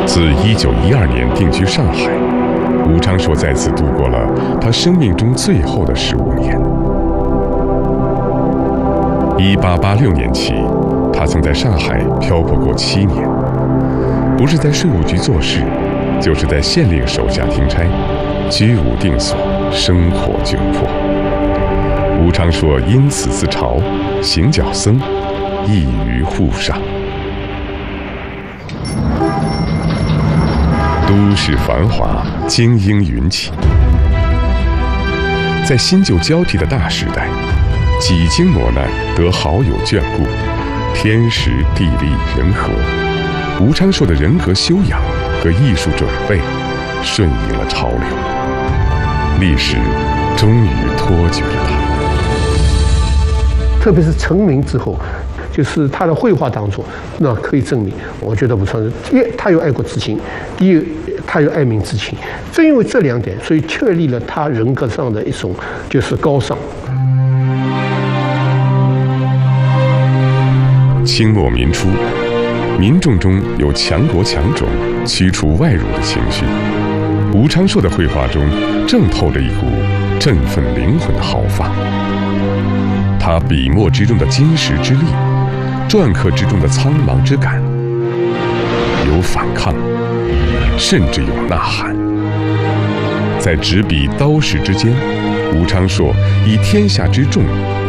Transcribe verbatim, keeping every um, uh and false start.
自一九一二年定居上海，吴昌硕在此度过了他生命中最后的十五年。一八八六年起，他曾在上海漂泊过七年，不是在税务局做事，就是在县令手下听差，居无定所，生活窘迫。吴昌硕因此自嘲行脚僧，异于户上。都市繁华，精英云起，在新旧交替的大时代，几经磨难得好友眷顾，天时地利人和，吴昌硕的人格修养和艺术准备顺应了潮流，历史终于托举了他。 特别是成名之后，就是他的绘画当中，那可以证明，我觉得吴昌硕，第一他有爱国之情，第一他有爱民之情，正因为这两点，所以确立了他人格上的一种就是高尚。 清末民初，民众中有强国强种、驱除外辱的情绪，吴昌硕的绘画中正透着一股振奋灵魂的豪放。他笔墨之中的金石之力，篆刻之中的苍茫之感，有反抗，甚至有呐喊。在执笔刀石之间，吴昌硕以天下之重